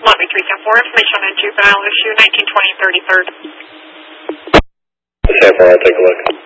Motley 310-4, information on 2 file issue 1920 33rd. San Fran, I'll take a look.